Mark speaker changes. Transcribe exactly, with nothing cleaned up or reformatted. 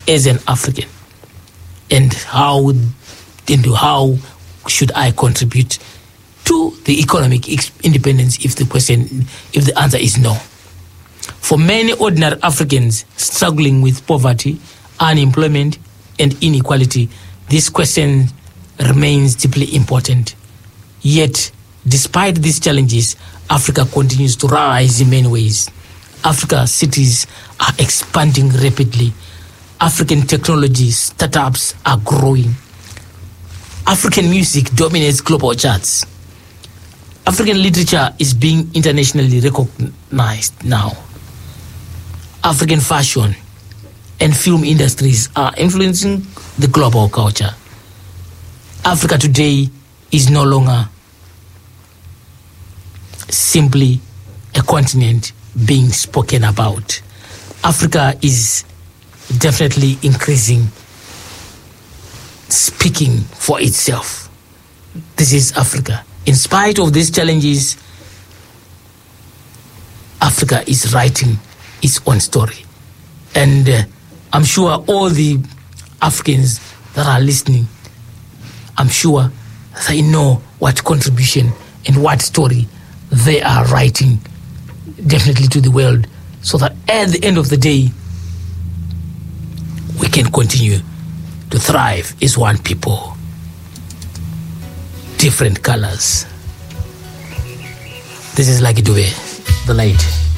Speaker 1: as an African, and how and how should I contribute to the economic independence if the question, if the answer is no. For many ordinary Africans struggling with poverty, unemployment, and inequality, this question remains deeply important. Yet, despite these challenges, Africa continues to rise in many ways. Africa's cities are expanding rapidly. African technology startups are growing. African music dominates global charts. African literature is being internationally recognized now. African fashion and film industries are influencing the global culture. Africa today is no longer simply a continent being spoken about. Africa is definitely increasing, speaking for itself. This is Africa. In spite of these challenges, Africa is writing its own story. And uh, I'm sure all the Africans that are listening, I'm sure they know what contribution and what story they are writing definitely to the world, so that at the end of the day, we can continue to thrive as one people. Different colors. This is Lucky Dube, the light.